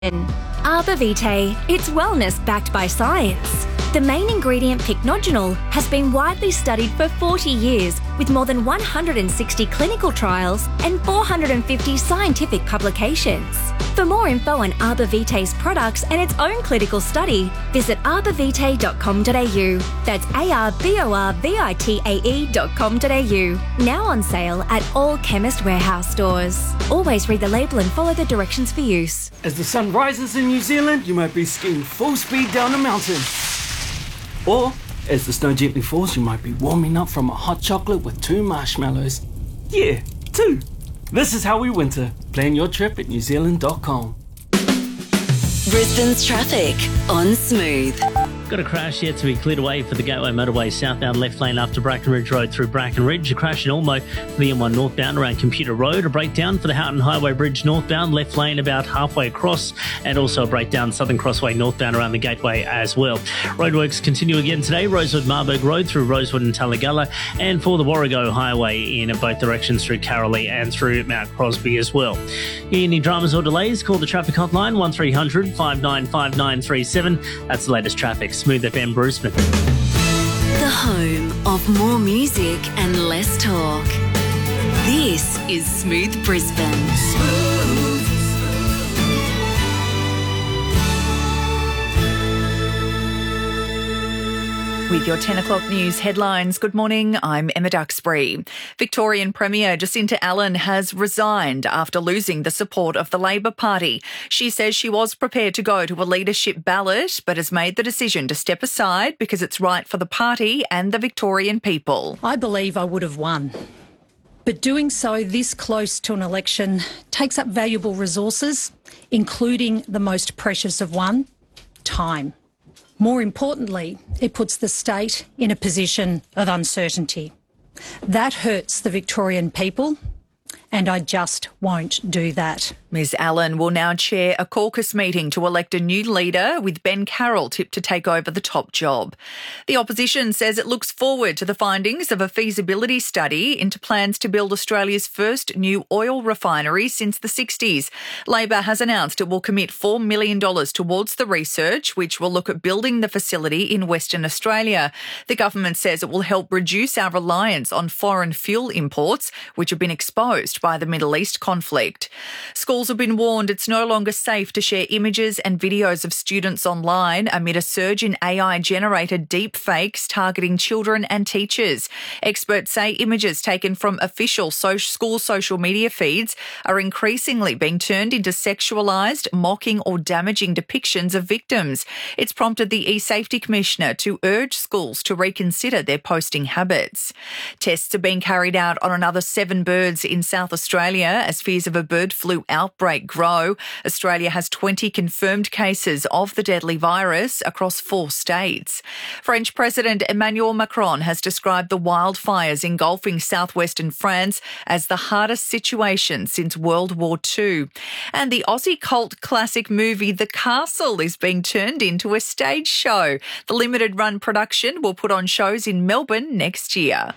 Arbor Vitae, it's wellness backed by science. The main ingredient, pycnogenol, has been widely studied for 40 years with more than 160 clinical trials and 450 scientific publications. For more info on Arbor Vitae's products and its own clinical study, visit arborvitae.com.au. That's arborvitae.com.au. Now on sale at all Chemist Warehouse stores. Always read the label and follow the directions for use. As the sun rises in New Zealand, you might be skiing full speed down a mountain. Or, as the snow gently falls, you might be warming up from a hot chocolate with 2 marshmallows. Yeah, 2. This is how we winter. Plan your trip at newzealand.com. Brisbane's traffic on Smooth. Got a crash yet to be cleared away for the Gateway Motorway southbound left lane after Bracken Ridge Road through Bracken Ridge. A crash in Ormeau for the M1 northbound around Computer Road. A breakdown for the Houghton Highway Bridge northbound left lane about halfway across, and also a breakdown Southern Crossway northbound around the Gateway as well. Roadworks continue again today. Rosewood Marburg Road through Rosewood and Tullagalla, and for the Warrego Highway in both directions through Carolee and through Mount Crosby as well. Any dramas or delays, call the traffic hotline 1300 595937. That's the latest traffic. Smooth FM Brisbane. The home of more music and less talk. This is Smooth Brisbane. With your 10 o'clock news headlines, good morning, I'm Emma Duxbury. Victorian Premier Jacinta Allen has resigned after losing the support of the Labor Party. She says she was prepared to go to a leadership ballot, but has made the decision to step aside because it's right for the party and the Victorian people. I believe I would have won. But doing so this close to an election takes up valuable resources, including the most precious of one, time. More importantly, it puts the state in a position of uncertainty. That hurts the Victorian people, and I just won't do that. Ms Allen will now chair a caucus meeting to elect a new leader, with Ben Carroll tipped to take over the top job. The opposition says it looks forward to the findings of a feasibility study into plans to build Australia's first new oil refinery since the 60s. Labor has announced it will commit $4 million towards the research, which will look at building the facility in Western Australia. The government says it will help reduce our reliance on foreign fuel imports, which have been exposed by the Middle East conflict. Schools have been warned it's no longer safe to share images and videos of students online amid a surge in AI-generated deep fakes targeting children and teachers. Experts say images taken from official school social media feeds are increasingly being turned into sexualised, mocking or damaging depictions of victims. It's prompted the eSafety Commissioner to urge schools to reconsider their posting habits. Tests are being carried out on another 7 birds in South Australia as fears of a bird flu outbreak grow. Australia has 20 confirmed cases of the deadly virus across 4 states. French President Emmanuel Macron has described the wildfires engulfing southwestern France as the hardest situation since World War II. And the Aussie cult classic movie The Castle is being turned into a stage show. The limited run production will put on shows in Melbourne next year.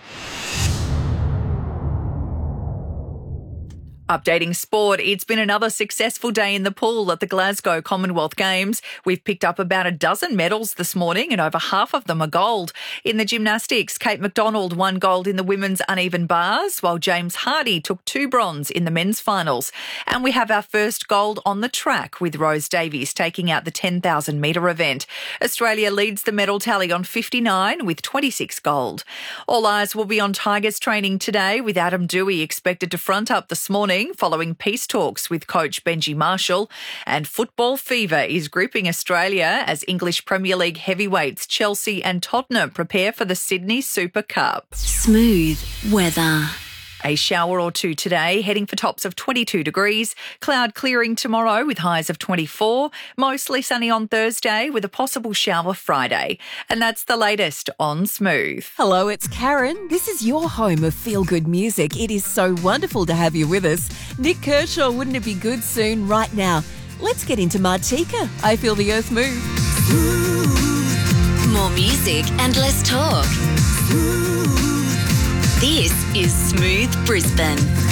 Updating sport, it's been another successful day in the pool at the Glasgow Commonwealth Games. We've picked up about a dozen medals this morning and over half of them are gold. In the gymnastics, Kate McDonald won gold in the women's uneven bars, while James Hardy took 2 bronze in the men's finals. And we have our first gold on the track, with Rose Davies taking out the 10,000 metre event. Australia leads the medal tally on 59 with 26 gold. All eyes will be on Tigers training today, with Adam Dewey expected to front up this morning following peace talks with coach Benji Marshall. And football fever is gripping Australia as English Premier League heavyweights Chelsea and Tottenham prepare for the Sydney Super Cup. Smooth weather. A shower or two today, heading for tops of 22 degrees. Cloud clearing tomorrow with highs of 24. Mostly sunny on Thursday with a possible shower Friday. And that's the latest on Smooth. Hello, it's Karen. This is your home of feel-good music. It is so wonderful to have you with us. Nick Kershaw, wouldn't it be good soon? Right now, let's get into Martika. I Feel the Earth Move. More music and less talk. This is Smooth Brisbane.